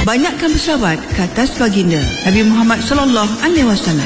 Banyakkan berselawat ke atas baginda Nabi Muhammad SAW.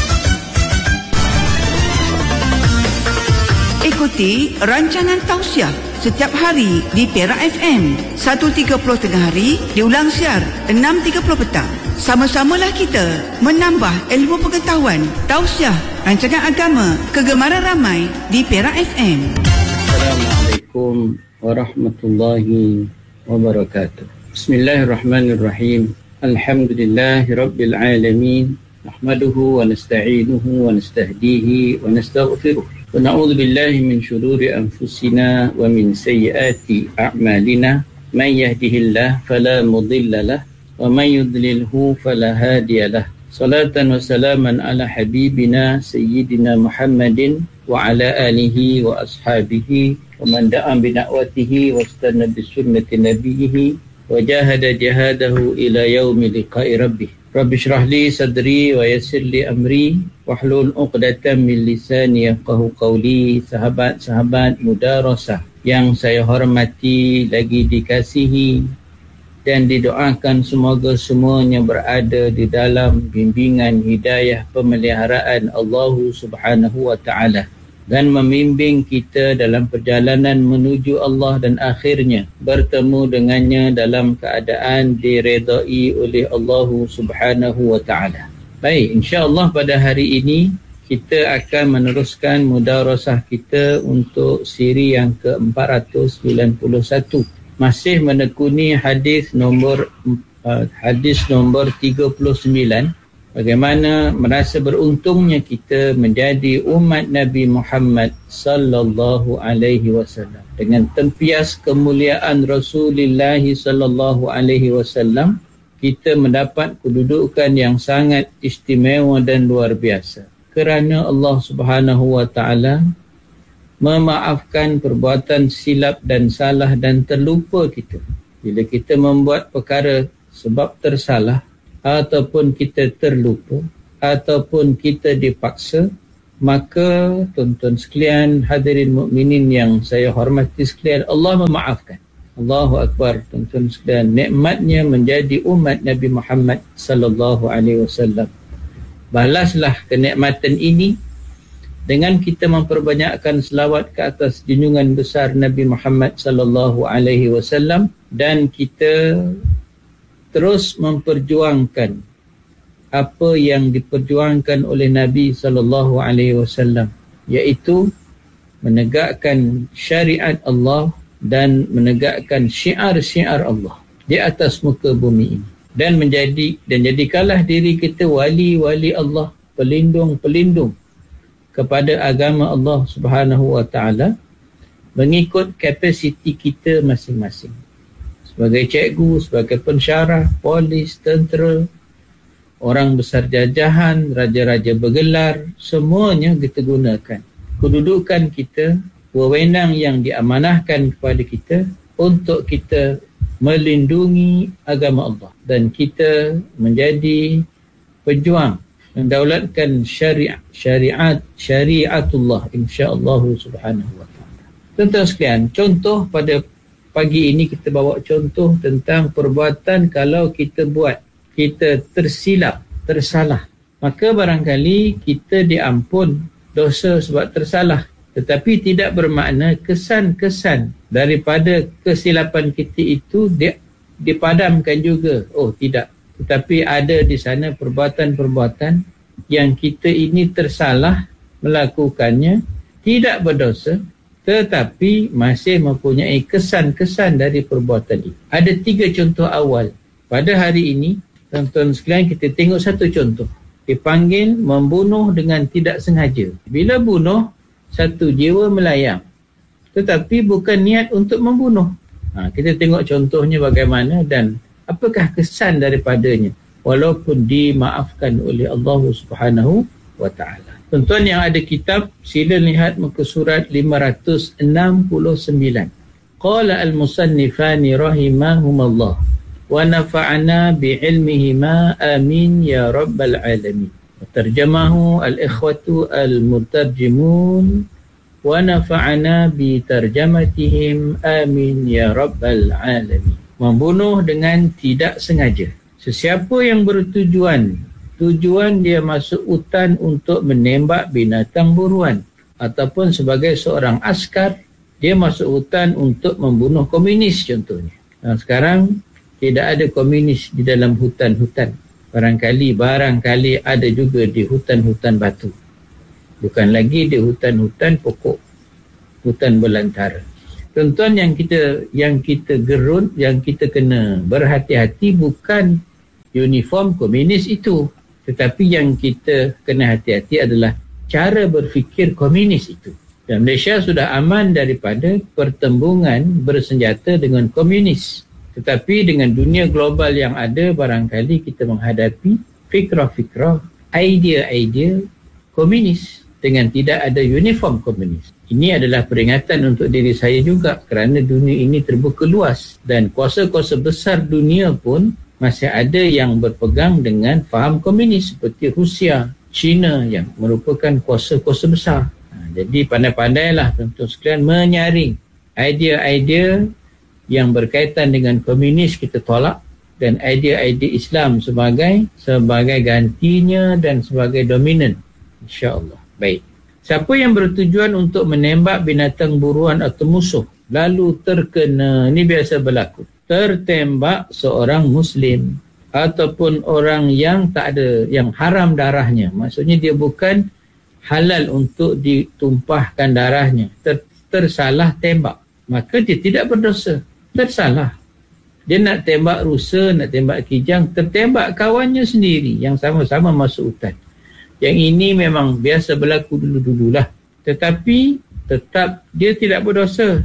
Ikuti rancangan tausiah setiap hari di Perak FM 1.30 tengah hari, diulang siar 6.30 petang. Sama-samalah kita menambah ilmu pengetahuan. Tausiah rancangan agama kegemaran ramai di Perak FM. Assalamualaikum warahmatullahi wabarakatuh. Bismillahirrahmanirrahim. Alhamdulillahirabbil alamin. Nahmaduhu wa nasta'inuhu wa nastahdihi wa nastaghfiruh. Wa na'udzu billahi min shururi anfusina wa min sayyiati a'malina. Man yahdihillahu fala mudilla lahu wa man yudlilhu fala hadiya lahu. Salatan wa salaman ala habibina sayyidina Muhammadin wa ala alihi wa ashabihi wa man da'a bi da'watihi wa istana bi sunnati nabiyhi wa jahada jihadahu ila yaumi liqa'i rabbih. Rabbi shrah li sadri wa yassir li amri wahlul 'uqdatam min lisani yafqahu qawli. Sahabat-sahabat mudarasah yang saya hormati, lagi dikasihi dan didoakan, semoga semuanya berada di dalam bimbingan hidayah pemeliharaan Allah Subhanahu wa taala dan membimbing kita dalam perjalanan menuju Allah dan akhirnya bertemu dengannya dalam keadaan diredai oleh Allah Subhanahu wa taala. Baik, insya-Allah pada hari ini kita akan meneruskan mudarasah kita untuk siri yang ke-491. Masih menekuni hadis nombor 39, bagaimana merasa beruntungnya kita menjadi umat Nabi Muhammad sallallahu alaihi wasallam. Dengan tempias kemuliaan Rasulullah sallallahu alaihi wasallam, kita mendapat kedudukan yang sangat istimewa dan luar biasa. Kerana Allah Subhanahu wa taala memaafkan perbuatan silap dan salah dan terlupa kita. Bila kita membuat perkara sebab tersalah, ataupun kita terlupa, ataupun kita dipaksa, maka tuan-tuan sekalian, hadirin mukminin yang saya hormati sekalian, Allah memaafkan. Allahu Akbar, tuan-tuan sekalian. Nikmatnya menjadi umat Nabi Muhammad sallallahu alaihi wasallam. Balaslah kenikmatan ini dengan kita memperbanyakkan selawat ke atas junjungan besar Nabi Muhammad sallallahu alaihi wasallam, dan kita terus memperjuangkan apa yang diperjuangkan oleh Nabi sallallahu alaihi wasallam, iaitu menegakkan syariat Allah dan menegakkan syiar-syiar Allah di atas muka bumi ini, dan jadikanlah diri kita wali-wali Allah, pelindung-pelindung kepada agama Allah Subhanahu wa taala mengikut kapasiti kita masing-masing. Sebagai cikgu, sebagai pensyarah, polis, tentera, orang besar jajahan, raja-raja bergelar, semuanya kita gunakan kedudukan kita, wewenang yang diamanahkan kepada kita untuk kita melindungi agama Allah, dan kita menjadi pejuang mendaulatkan syariatullah insya-Allah Subhanahu wa taala. Tuan-tuan sekalian, contoh pada pagi ini kita bawa contoh tentang perbuatan kalau kita buat, kita tersilap, tersalah, maka barangkali kita diampun dosa sebab tersalah, tetapi tidak bermakna kesan-kesan daripada kesilapan kita itu dipadamkan juga. Oh, tidak. Tetapi ada di sana perbuatan-perbuatan yang kita ini tersalah melakukannya, tidak berdosa, tetapi masih mempunyai kesan-kesan dari perbuatan itu. Ada 3 contoh awal. Pada hari ini, tuan-tuan sekalian, kita tengok satu contoh. Dipanggil membunuh dengan tidak sengaja. Bila bunuh, satu jiwa melayang, tetapi bukan niat untuk membunuh. Kita tengok contohnya bagaimana dan apakah kesan daripadanya, walaupun dimaafkan oleh Allah Subhanahu wa taala. Tuan-tuan yang ada kitab, sila lihat muka surat 569. Qala al-musannifani rahimahumallah wa nafa'ana bi'ilmihima amin ya rabbal alamin. Terjemahu al-ikhwatu al-mutarjimun wa nafa'ana bi tarjamatihim amin ya rabbal alamin. membunuh dengan tidak sengaja. Sesiapa yang bertujuan dia masuk hutan untuk menembak binatang buruan, ataupun sebagai seorang askar, dia masuk hutan untuk membunuh komunis contohnya. Sekarang tidak ada komunis di dalam hutan-hutan. Barangkali ada juga di hutan-hutan batu. Bukan lagi di hutan-hutan pokok, hutan belantara. Tuan-tuan, yang kita gerun, yang kita kena berhati-hati bukan uniform komunis itu, tetapi yang kita kena hati-hati adalah cara berfikir komunis itu. Dan Malaysia sudah aman daripada pertembungan bersenjata dengan komunis. Tetapi dengan dunia global yang ada, barangkali kita menghadapi fikrah-fikrah, idea-idea komunis dengan tidak ada uniform komunis. Ini adalah peringatan untuk diri saya juga, kerana dunia ini terbuka luas dan kuasa-kuasa besar dunia pun masih ada yang berpegang dengan faham komunis, seperti Rusia, China yang merupakan kuasa-kuasa besar. Jadi pandai-pandailah tuan-tuan sekalian menyaring idea-idea yang berkaitan dengan komunis kita tolak, dan idea-idea Islam sebagai gantinya dan sebagai dominan, insya-Allah. Baik. Siapa yang bertujuan untuk menembak binatang buruan atau musuh lalu terkena, ini biasa berlaku, tertembak seorang muslim ataupun orang yang tak ada, yang haram darahnya, maksudnya dia bukan halal untuk ditumpahkan darahnya, tersalah tembak, maka dia tidak berdosa. Tersalah, dia nak tembak rusa, nak tembak kijang, tertembak kawannya sendiri yang sama-sama masuk hutan. Yang ini memang biasa berlaku dulu-dululah, tetapi tetap dia tidak berdosa.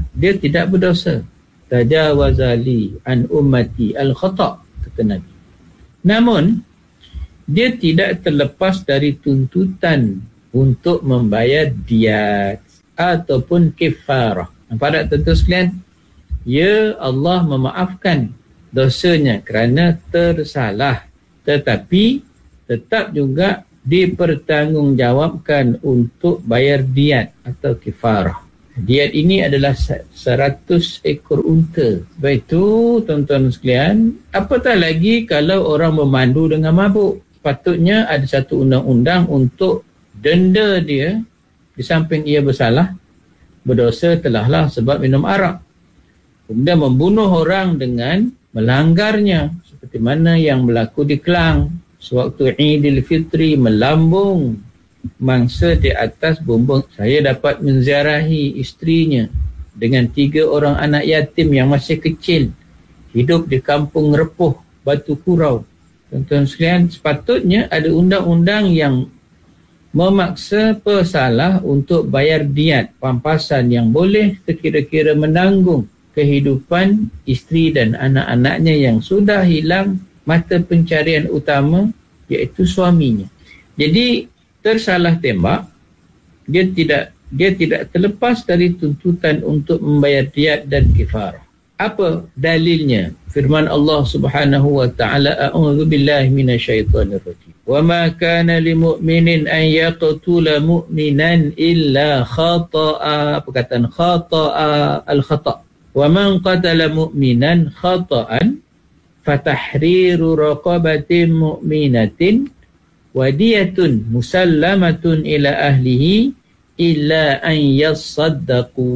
Tajawazali an ummati al-khata', kata Nabi. Namun dia tidak terlepas dari tuntutan untuk membayar diat ataupun kifarah. Nampak tak tuan-tuan sekalian? Ya, Allah memaafkan dosanya kerana tersalah, tetapi tetap juga dipertanggungjawabkan untuk bayar diat atau kifarah. Diat ini adalah 100 ekor unta. Baik itu tuan-tuan sekalian, apatah lagi kalau orang memandu dengan mabuk. Sepatutnya ada satu undang-undang untuk denda dia, di samping ia bersalah, berdosa telahlah sebab minum arak. Kemudian membunuh orang dengan melanggarnya, seperti mana yang berlaku di Kelang sewaktu Aidilfitri, melambung mangsa di atas bumbung. Saya dapat menziarahi isterinya dengan 3 orang anak yatim yang masih kecil, hidup di kampung Repuh, Batu Kurau. Tuan-tuan sekalian, sepatutnya ada undang-undang yang memaksa pesalah untuk bayar diat, pampasan yang boleh sekira-kira menanggung kehidupan isteri dan anak-anaknya yang sudah hilang mata pencarian utama, iaitu suaminya. Jadi tersalah tembak, dia tidak terlepas dari tuntutan untuk membayar diat dan kifarah. Apa dalilnya? Firman Allah Subhanahu wa taala, a'udzu billahi minasyaitonir rajim. Wa ma kana lil mu'minin an yaqtula mu'minan illa khata'a, perkataan khata'a, al-khata'. Wa man qatala mu'minan khata'an fatahriru raqabatin mu'minatin wadiyatun musallamatun ila ahlihi illa an yasaddaqu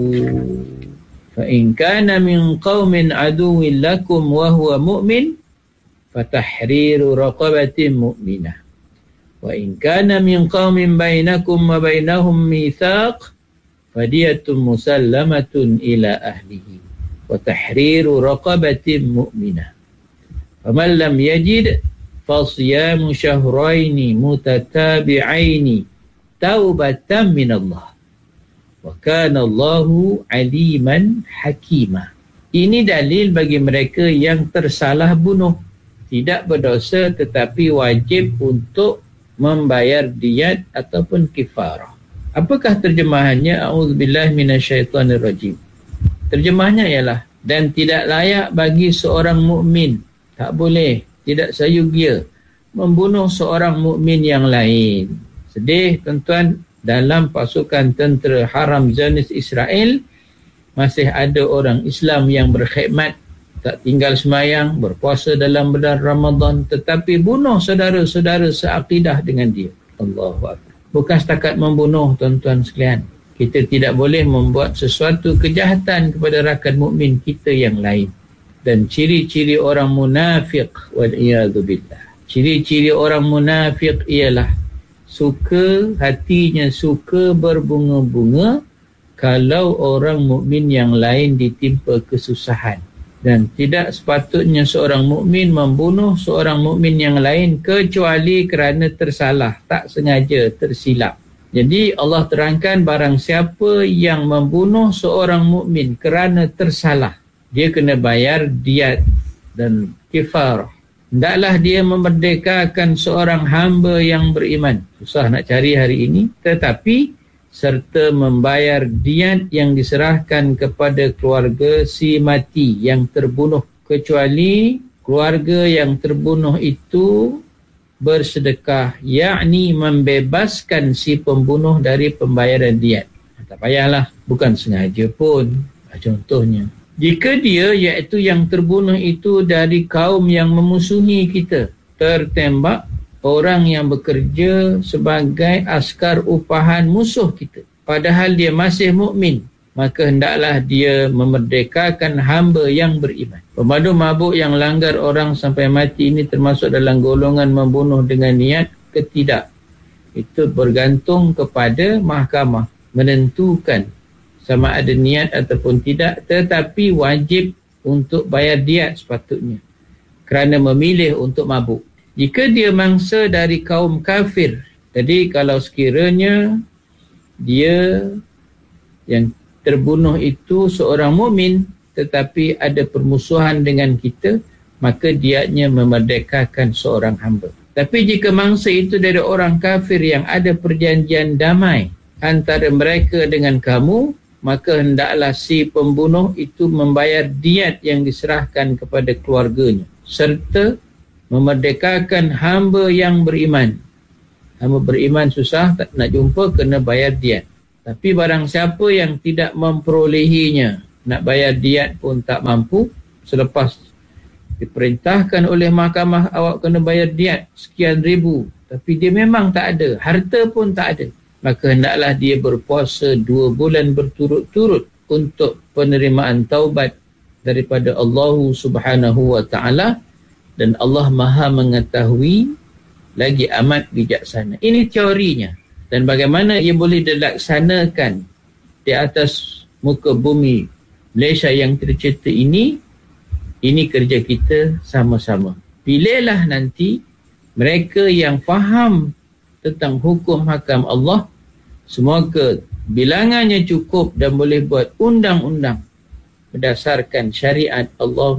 fa in kana min qaumin aduwwin lakum wa huwa mu'min fatahriru raqabatin mu'minah wa in kana min qaumin bainakum wa bainahum mitsaq fadiyatun musallamatun ila ahlihi wa tahriru raqabatin mu'minah faman lam yajid fasiyamu syahraini mutatabi'aini taubatan minallah wa kana Allahu aliman hakima. Ini dalil bagi mereka yang tersalah bunuh, tidak berdosa tetapi wajib untuk membayar diat ataupun kifarah. Apakah terjemahannya? A'udzubillahi minasyaitonirrajim. Terjemahannya ialah, dan tidak layak bagi seorang mukmin, tak boleh, tidak sayugia membunuh seorang mukmin yang lain. Sedih tuan-tuan, dalam pasukan tentera haram Zionis Israel masih ada orang Islam yang berkhidmat tak tinggal sembahyang, berpuasa dalam bulan Ramadan, tetapi bunuh saudara-saudara seakidah dengan dia. Allahu Akbar. Bukan setakat membunuh, tuan-tuan sekalian. Kita tidak boleh membuat sesuatu kejahatan kepada rakan mukmin kita yang lain. Dan ciri-ciri orang munafik, wal'iyadzubillah. Ciri-ciri orang munafik ialah hatinya suka berbunga-bunga kalau orang mukmin yang lain ditimpa kesusahan. Dan tidak sepatutnya seorang mukmin membunuh seorang mukmin yang lain kecuali kerana tersalah, tak sengaja, tersilap. Jadi Allah terangkan barang siapa yang membunuh seorang mukmin kerana tersalah, dia kena bayar diat dan kifarah. Hendaklah dia memerdekakan seorang hamba yang beriman. Susah nak cari hari ini, tetapi serta membayar diat yang diserahkan kepada keluarga si mati yang terbunuh, kecuali keluarga yang terbunuh itu bersedekah, yakni membebaskan si pembunuh dari pembayaran diat. Tak payahlah, bukan sengaja pun. Contohnya, jika dia iaitu yang terbunuh itu dari kaum yang memusuhi kita, tertembak orang yang bekerja sebagai askar upahan musuh kita, padahal dia masih mukmin, maka hendaklah dia memerdekakan hamba yang beriman. Pemandu mabuk yang langgar orang sampai mati ini termasuk dalam golongan membunuh dengan niat ke tidak? Itu bergantung kepada mahkamah menentukan sama ada niat ataupun tidak, tetapi wajib untuk bayar diat sepatutnya kerana memilih untuk mabuk. Jika dia mangsa dari kaum kafir, jadi kalau sekiranya dia yang terbunuh itu seorang mukmin tetapi ada permusuhan dengan kita, maka diatnya memerdekakan seorang hamba. Tapi jika mangsa itu dari orang kafir yang ada perjanjian damai antara mereka dengan kamu, maka hendaklah si pembunuh itu membayar diat yang diserahkan kepada keluarganya serta memerdekakan hamba yang beriman. Hamba beriman susah, tak nak jumpa, kena bayar diat. Tapi barang siapa yang tidak memperolehinya, nak bayar diat pun tak mampu, selepas diperintahkan oleh mahkamah awak kena bayar diat sekian ribu, tapi dia memang tak ada, harta pun tak ada, maka hendaklah dia berpuasa 2 bulan berturut-turut untuk penerimaan taubat daripada Allah Subhanahu wa ta'ala. Dan Allah Maha mengetahui lagi amat bijaksana. Ini teorinya. Dan bagaimana ia boleh dilaksanakan di atas muka bumi Malaysia yang tercipta ini kerja kita sama-sama. Pilihlah nanti mereka yang faham tentang hukum hakam Allah, semoga bilangannya cukup dan boleh buat undang-undang berdasarkan syariat Allah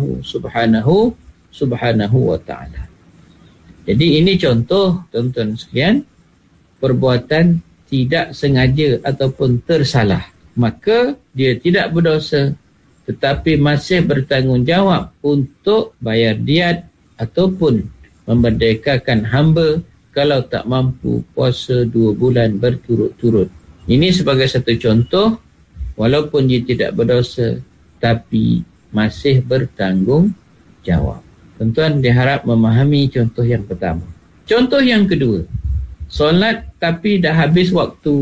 Subhanahu wa ta'ala. Jadi ini contoh, tuan-tuan sekalian, perbuatan tidak sengaja ataupun tersalah. Maka dia tidak berdosa tetapi masih bertanggungjawab untuk bayar diat ataupun memerdekakan hamba kalau tak mampu puasa 2 bulan berturut-turut. Ini sebagai satu contoh, walaupun dia tidak berdosa tapi masih bertanggungjawab. Tuan-tuan diharap memahami contoh yang pertama. Contoh yang kedua, solat tapi dah habis waktu.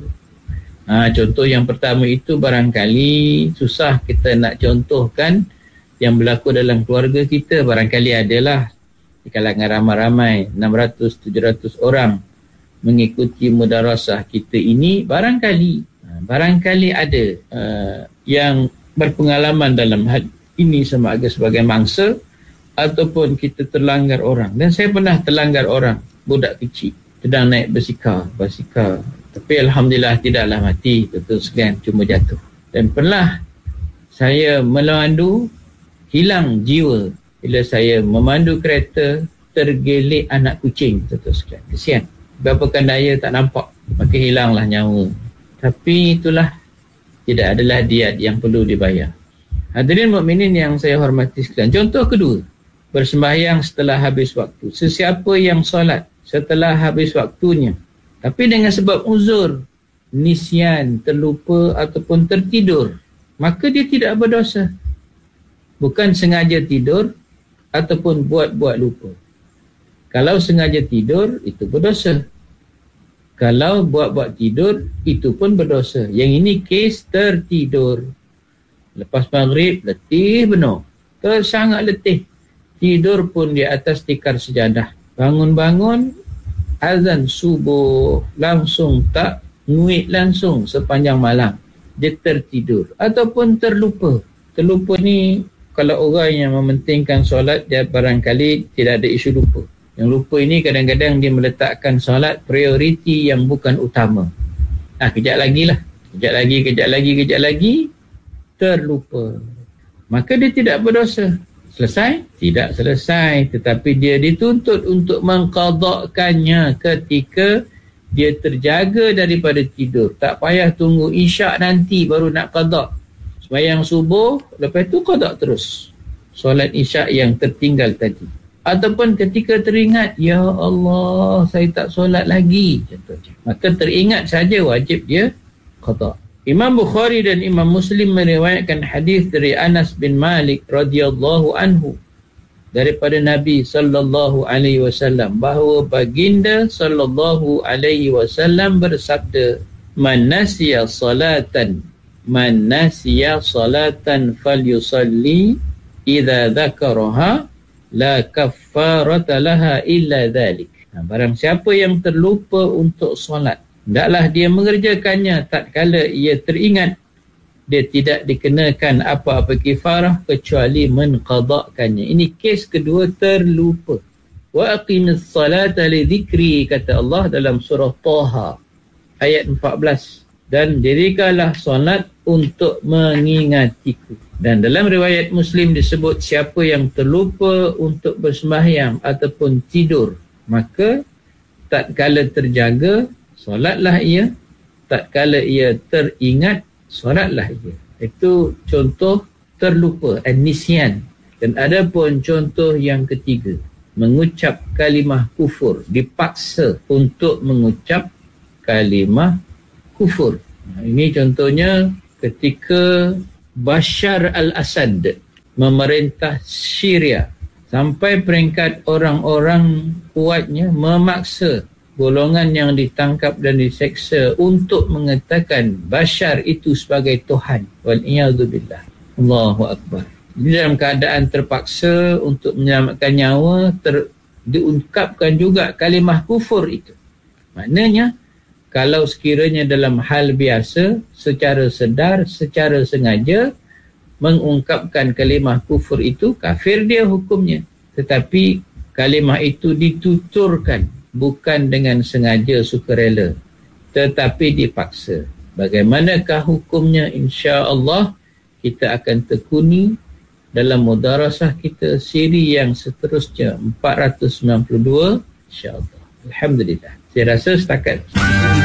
Contoh yang pertama itu barangkali susah kita nak contohkan yang berlaku dalam keluarga kita. Barangkali adalah di kalangan ramai-ramai 600-700 orang mengikuti mudarasah kita ini. Barangkali ada yang berpengalaman dalam hal ini sama ada sebagai mangsa ataupun kita terlanggar orang. Dan saya pernah terlanggar orang, budak kecil sedang naik basikal, tapi alhamdulillah tidaklah mati, tuan-tuan sekalian, cuma jatuh. Dan pernah saya memandu, hilang jiwa bila saya memandu kereta, tergelik anak kucing, tuan-tuan sekalian. Kesian, berapakah daya tak nampak, maka hilanglah nyawa. Tapi itulah, tidak adalah diat yang perlu dibayar. Hadirin mukminin yang saya hormati sekalian, contoh kedua, bersembahyang setelah habis waktu. Sesiapa yang solat setelah habis waktunya, tapi dengan sebab uzur, nisyan, terlupa ataupun tertidur, maka dia tidak berdosa. Bukan sengaja tidur ataupun buat-buat lupa. Kalau sengaja tidur, itu berdosa. Kalau buat-buat tidur, itu pun berdosa. Yang ini kes tertidur. Lepas maghrib, letih benar. Sangat letih. Tidur pun di atas tikar sejadah. Bangun-bangun, azan subuh, langsung tak nguit langsung sepanjang malam. Dia tertidur. Ataupun terlupa. Terlupa ni, kalau orang yang mementingkan solat, dia barangkali tidak ada isu lupa. Yang lupa ini kadang-kadang dia meletakkan solat prioriti yang bukan utama. Kejap lagi lah. Kejap lagi, terlupa. Maka dia tidak berdosa. Selesai? Tidak selesai. Tetapi dia dituntut untuk mengqadakkannya ketika dia terjaga daripada tidur. Tak payah tunggu isyak nanti baru nak qadak. Sembahyang subuh, lepas tu qadak terus solat isyak yang tertinggal tadi. Ataupun ketika teringat, ya Allah, saya tak solat lagi, contohnya. Maka teringat saja wajib dia qadak. Imam Bukhari dan Imam Muslim meriwayatkan hadis dari Anas bin Malik radhiyallahu anhu daripada Nabi sallallahu alaihi wasallam bahawa baginda sallallahu alaihi wasallam bersabda, man nasiya salatan falyusalli idza dzakaraha la kaffarata laha illa dhalik. Barang siapa yang terlupa untuk solat, hendaklah dia mengerjakannya tatkala ia teringat. Dia tidak dikenakan apa-apa kifarah kecuali menqadakkannya. Ini kes kedua, terlupa. Wa aqimis salata li dhikri, kata Allah dalam surah Taha ayat 14. Dan dirikanlah solat untuk mengingatiku. Dan dalam riwayat Muslim disebut siapa yang terlupa untuk bersembahyang ataupun tidur, maka tatkala terjaga, solatlah ia. Tatkala ia teringat, solatlah ia. Itu contoh terlupa, an-nisyan. Dan ada pun contoh yang ketiga, mengucap kalimah kufur, dipaksa untuk mengucap kalimah kufur. Ini contohnya ketika Bashar al-Assad memerintah Syria, sampai peringkat orang-orang kuatnya memaksa golongan yang ditangkap dan diseksa untuk mengatakan Bashar itu sebagai Tuhan. Wal'iyadzubillah. Allahu Akbar. Dalam keadaan terpaksa untuk menyelamatkan nyawa, diungkapkan juga kalimah kufur itu. Maknanya, kalau sekiranya dalam hal biasa, secara sedar, secara sengaja, mengungkapkan kalimah kufur itu, kafir dia hukumnya. Tetapi kalimah itu dituturkan, bukan dengan sengaja sukarela, tetapi dipaksa. Bagaimanakah hukumnya? InsyaAllah kita akan tekuni dalam mudarasah kita siri yang seterusnya, 492, insyaAllah. Alhamdulillah. Saya rasa setakat